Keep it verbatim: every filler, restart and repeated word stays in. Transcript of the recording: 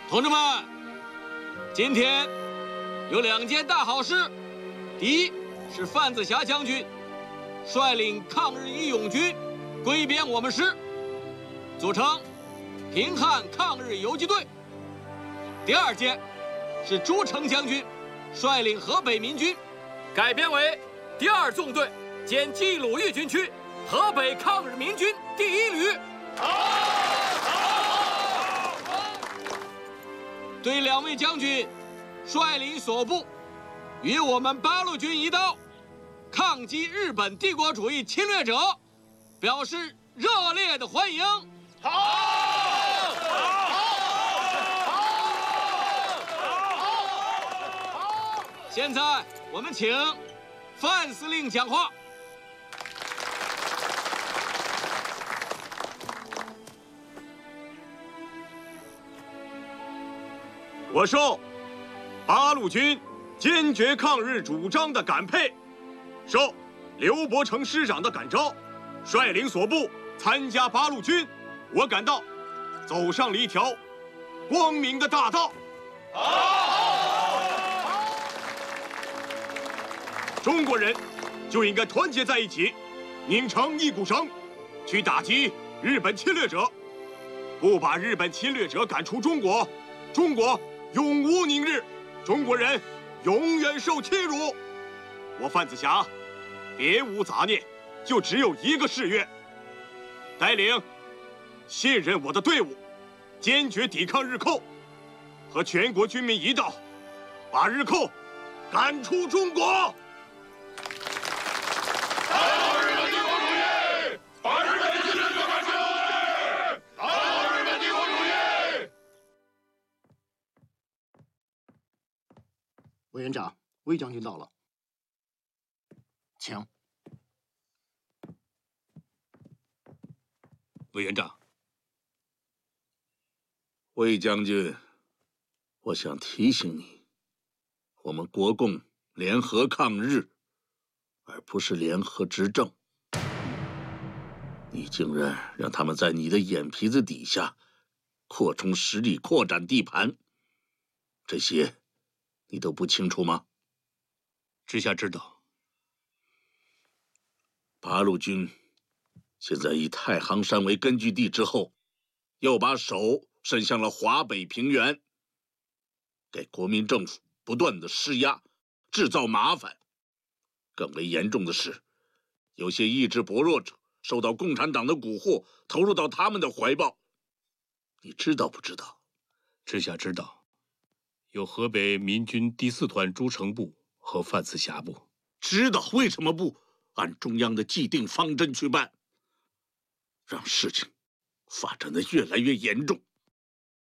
同志们，今天有两件大好事。第一是范子霞将军率领抗日义勇军归编我们师，组成平汉抗日游击队。第二件是朱成将军率领河北民军改编为第二纵队兼冀鲁豫军区河北抗日民军第一旅。对两位将军率领所部与我们八路军一道抗击日本帝国主义侵略者表示热烈的欢迎。好！好！现在我们请范司令讲话。 我受八路军坚决抗日主张的感佩，受刘伯承师长的感召，率领所部参加八路军，我感到走上了一条光明的大道。好！中国人就应该团结在一起，拧成一股绳，去打击日本侵略者。不把日本侵略者赶出中国，中国永无宁日，中国人永远受欺辱。我范子霞别无杂念，就只有一个誓愿：带领信任我的队伍，坚决抵抗日寇，和全国军民一道，把日寇赶出中国。 打倒日本帝国主义！把日本侵略者赶出！打倒日本帝国主义！ 委员长，魏将军到了，请。 委员长，魏将军，我想提醒你，我们国共联合抗日，而不是联合执政。你竟然让他们在你的眼皮子底下扩充实力、扩展地盘，这些你都不清楚吗？ 知下知道。 八路军现在以太行山为根据地之后，又把手伸向了华北平原，给国民政府不断的施压，制造麻烦。更为严重的是，有些意志薄弱者受到共产党的蛊惑，投入到他们的怀抱。你知道不知道？ 知下知道。有河北民军第四团朱成部和范子霞部。 知道，为什么不按中央的既定方针去办，让事情发展的越来越严重？